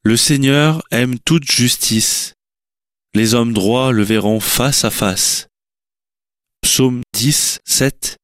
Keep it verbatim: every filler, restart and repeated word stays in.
Le Seigneur aime toute justice. Les hommes droits le verront face à face. Psaume dix, sept.